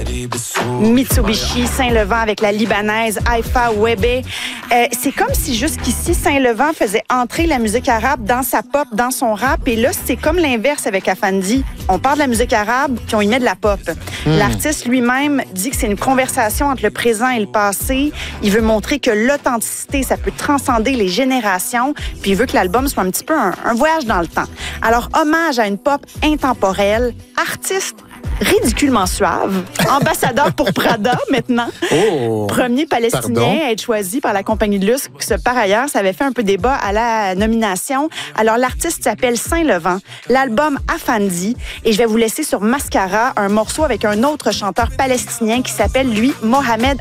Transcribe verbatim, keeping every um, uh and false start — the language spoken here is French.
Mitsubishi, Saint-Laurent avec la Libanaise Haifa Webe. Euh, c'est comme si jusqu'ici, Saint-Laurent faisait entrer la musique arabe dans sa pop, dans son rap. Et là, c'est comme l'inverse avec Afandi. On parle de la musique arabe, puis on y met de la pop. Mm. L'artiste lui-même dit que c'est une conversation entre le présent et le passé. Il veut montrer que l'authenticité, ça peut transcender les générations. Puis il veut que l'album soit un petit peu un, un voyage dans le temps. Alors, hommage à une pop intemporelle, artiste ridiculement suave, ambassadeur pour Prada maintenant, oh, premier Palestinien pardon. à être choisi par la compagnie de luxe. Par ailleurs, ça avait fait un peu débat à la nomination. Alors, l'artiste s'appelle Saint-Laurent, l'album Afandi, et je vais vous laisser sur Mascara un morceau avec un autre chanteur palestinien qui s'appelle, lui, Mohamed